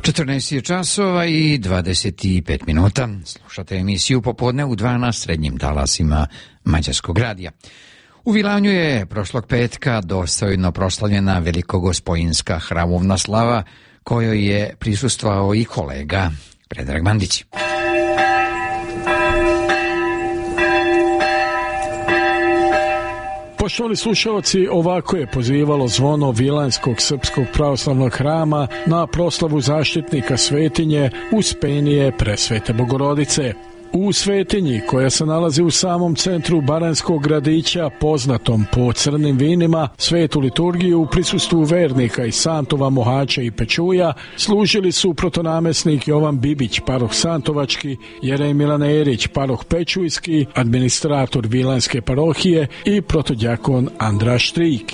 14 je časova i 25 minuta. Slušate emisiju Popodne u 2 na srednjim talasima Mađarskog radija. U Vilanju je prošlog petka dostojno proslavljena velikogospojinska hramovna slava, kojoj je prisustvovao i kolega Predrag Mandić. Poštovani slušalci, ovako je pozivalo zvono Vilanjskog srpskog pravoslavnog hrama na proslavu zaštitnika svetinje Uspenije Presvete Bogorodice. U svetinji, koja se nalazi u samom centru baranjskog gradića, poznatom po crnim vinima, svetu liturgiju u prisustvu vernika iz Santova, Mohača i Pečuja služili su protonamesnik Jovan Bibić, paroh Santovački, Jerej Milanerić, paroh Pečujski, administrator Vilanjske parohije i protodjakon Andra Štrik.